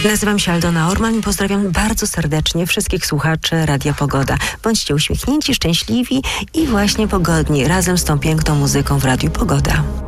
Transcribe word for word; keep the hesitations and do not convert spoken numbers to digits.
Nazywam się Aldona Orman i pozdrawiam bardzo serdecznie wszystkich słuchaczy Radia Pogoda. Bądźcie uśmiechnięci, szczęśliwi i właśnie pogodni razem z tą piękną muzyką w Radiu Pogoda.